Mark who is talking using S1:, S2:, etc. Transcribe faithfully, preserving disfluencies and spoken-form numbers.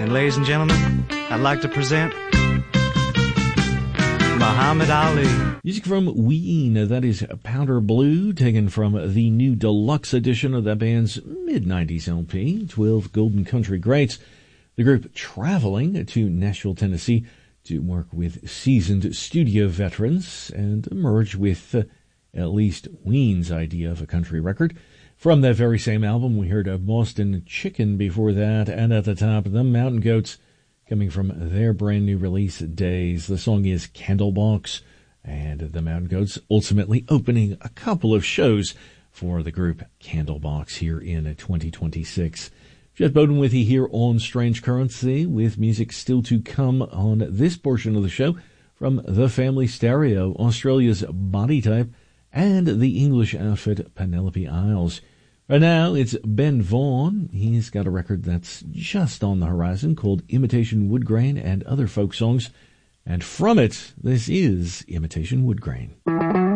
S1: And ladies and gentlemen, I'd like to present Muhammad Ali.
S2: Music from Ween, that is Powder Blue, taken from the new deluxe edition of that band's mid nineties L P, twelve Golden Country Greats. The group traveling to Nashville, Tennessee to work with seasoned studio veterans and emerge with uh, at least Ween's idea of a country record. From that very same album, we heard of Boston Chicken before that, and at the top, the Mountain Goats, coming from their brand new release, Days. The song is Candlebox, and the Mountain Goats ultimately opening a couple of shows for the group Candlebox here in twenty twenty-six. Jeff Bowden with you here on Strange Currency, with music still to come on this portion of the show from The Family Stereo, Australia's Body Type, and the English outfit Penelope Isles. Right now, it's Ben Vaughn. He's got a record that's just on the horizon called Imitation Woodgrain and Other Folk Songs. And from it, this is Imitation Woodgrain.